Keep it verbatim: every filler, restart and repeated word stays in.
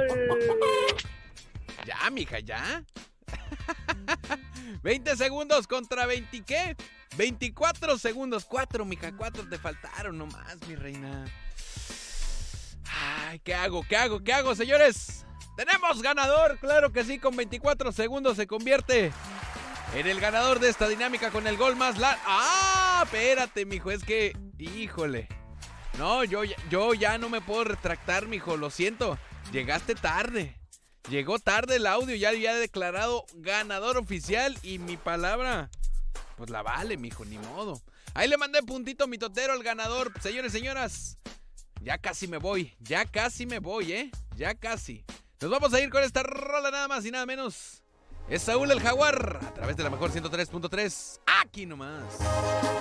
Ya, mija, ya. veinte segundos contra veinte, ¿qué? veinticuatro segundos. cuatro, mija, cuatro te faltaron nomás, mi reina. Ay, ¿qué hago? ¿Qué hago? ¿Qué hago, señores? ¡Tenemos ganador! Claro que sí, con veinticuatro segundos se convierte en el ganador de esta dinámica con el gol más largo. ¡Ah! Espérate, mijo, es que... Híjole. No, yo, yo ya no me puedo retractar, mijo, lo siento. Llegaste tarde. Llegó tarde el audio, ya había declarado ganador oficial y mi palabra, pues la vale, mijo, ni modo. Ahí le mandé puntito mitotero al ganador. Señores, señoras, ya casi me voy, ya casi me voy, ¿eh? Ya casi. Nos vamos a ir con esta rola nada más y nada menos. Es Saúl el Jaguar, a través de la mejor ciento tres punto tres, aquí nomás.